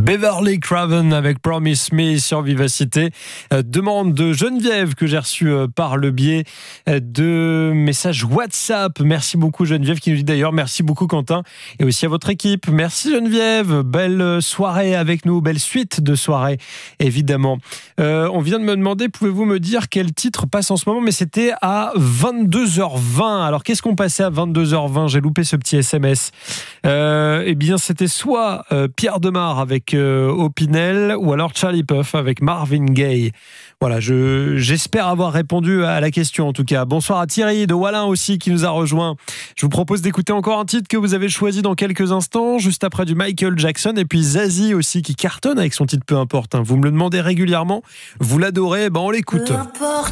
Beverly Craven avec Promise Me sur Vivacité. Demande de Geneviève que j'ai reçue par le biais de messages WhatsApp. Merci beaucoup Geneviève qui nous dit d'ailleurs merci beaucoup Quentin et aussi à votre équipe. Merci Geneviève. Belle soirée avec nous, belle suite de soirée évidemment. On vient de me demander, pouvez-vous me dire quel titre passe en ce moment? Mais c'était à 22h20. Alors qu'est-ce qu'on passait à 22h20? J'ai loupé ce petit SMS. Eh bien c'était soit Pierre Demar avec Opinel ou alors Charlie Puth avec Marvin Gaye. Voilà, j'espère avoir répondu à la question en tout cas. Bonsoir à Thierry de Wallin aussi qui nous a rejoint. Je vous propose d'écouter encore un titre que vous avez choisi dans quelques instants, juste après du Michael Jackson et puis Zazie aussi qui cartonne avec son titre Peu importe. Vous me le demandez régulièrement, vous l'adorez, on l'écoute. Peu importe